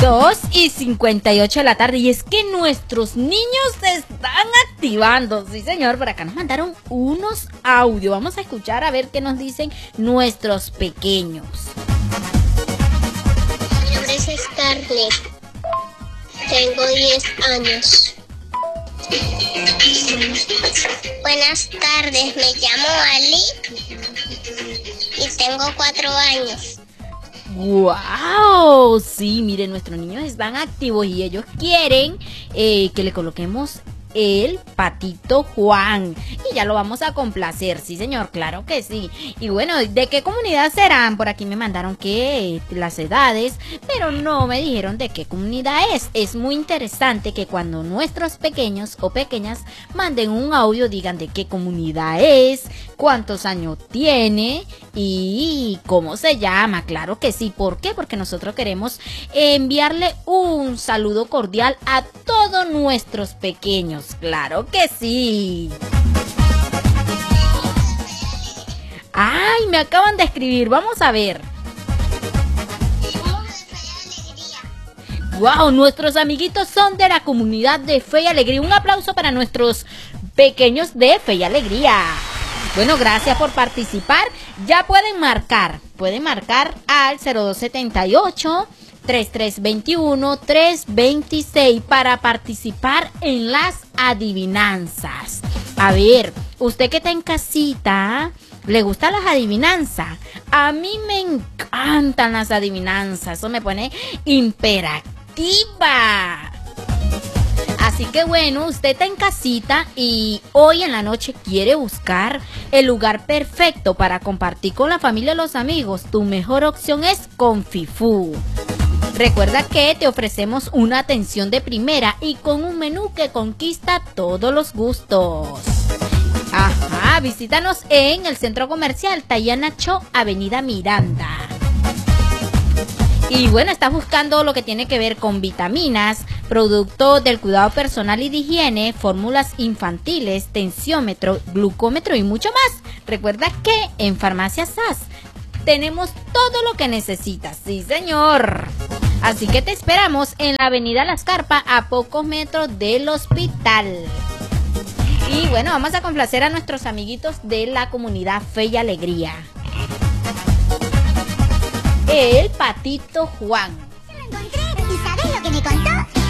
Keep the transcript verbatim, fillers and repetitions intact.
Dos y cincuenta y ocho de la tarde. Y es que nuestros niños se están activando. Sí, señor, por acá nos mandaron unos audios. Vamos a escuchar a ver qué nos dicen nuestros pequeños. Mi nombre es Scarlett. Tengo diez años. Buenas tardes, me llamo Ali y tengo cuatro años. ¡Wow! Sí, miren, nuestros niños están activos y ellos quieren eh, que le coloquemos el Patito Juan. Y ya lo vamos a complacer, sí señor, claro que sí. Y bueno, ¿de qué comunidad serán? Por aquí me mandaron que las edades, pero no me dijeron de qué comunidad es. Es muy interesante que cuando nuestros pequeños o pequeñas manden un audio, digan de qué comunidad es, cuántos años tiene y cómo se llama. Claro que sí. ¿Por qué? Porque nosotros queremos enviarle un saludo cordial a todos nuestros pequeños. Claro que sí. Ay, me acaban de escribir. Vamos a ver. Wow, nuestros amiguitos son de la comunidad de Fe y Alegría. Un aplauso para nuestros pequeños de Fe y Alegría. Bueno, gracias por participar. Ya pueden marcar. Pueden marcar al cero dos setenta y ocho, treinta y tres veintiuno, trescientos veintiséis para participar en las adivinanzas. A ver, usted que está en casita, ¿le gustan las adivinanzas? A mí me encantan las adivinanzas. Eso me pone imperativa. Así que bueno, usted está en casita y hoy en la noche quiere buscar el lugar perfecto para compartir con la familia y los amigos. Tu mejor opción es Confifú. Recuerda que te ofrecemos una atención de primera y con un menú que conquista todos los gustos. Ajá, visítanos en el Centro Comercial Tayana Cho, Avenida Miranda. Y bueno, estás buscando lo que tiene que ver con vitaminas, productos del cuidado personal y de higiene, fórmulas infantiles, tensiómetro, glucómetro y mucho más. Recuerda que en Farmacia S A S tenemos todo lo que necesitas. Sí, señor. Así que te esperamos en la Avenida Las Carpas, a pocos metros del hospital. Y bueno, vamos a complacer a nuestros amiguitos de la comunidad Fe y Alegría. El Patito Juan. Se lo encontré. ¿Y sabes lo que me contó?